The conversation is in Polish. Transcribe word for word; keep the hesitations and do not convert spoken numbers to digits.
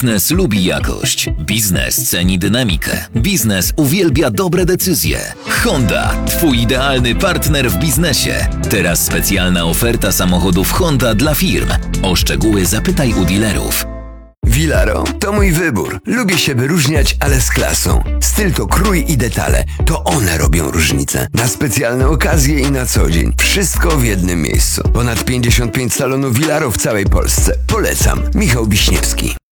Biznes lubi jakość. Biznes ceni dynamikę. Biznes uwielbia dobre decyzje. Honda, twój idealny partner w biznesie. Teraz specjalna oferta samochodów Honda dla firm. O szczegóły zapytaj u dealerów. Vilaro to mój wybór. Lubię się wyróżniać, ale z klasą. Styl to krój i detale. To one robią różnicę. Na specjalne okazje i na co dzień. Wszystko w jednym miejscu. Ponad pięćdziesiąt pięć salonów Vilaro w całej Polsce. Polecam. Michał Wiśniewski.